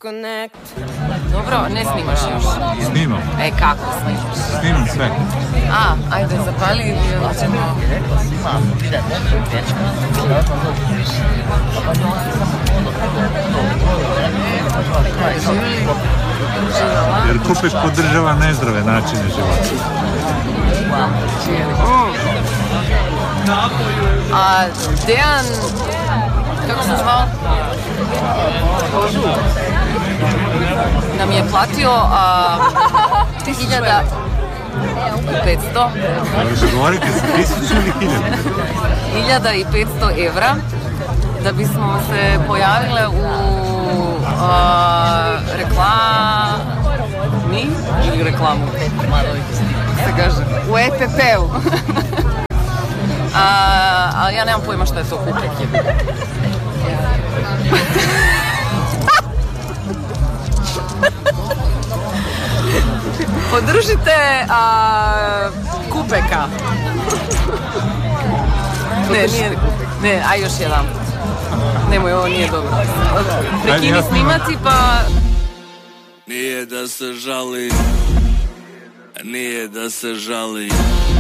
disconnect. Dobro, ne snimaš još. Snimam. Kako snimaš? Snimam sve. Ajde, zapali i ćemo... Jer Kupek podržava nezdrave načine života. A Dejan, kako se zvao? Nam je platio 1500. Govorite se 1000 ili 1500 evra da bismo se pojavile u reklami ili reklamu se kaže u EPP-u. Ali ja nemam pojma šta je to Kupek. Podržite Kupeka. Ne, aj još jedan. Nemoj, ovo nije dobro. Prekini snimati pa... Nije da se žali, nije da se žali.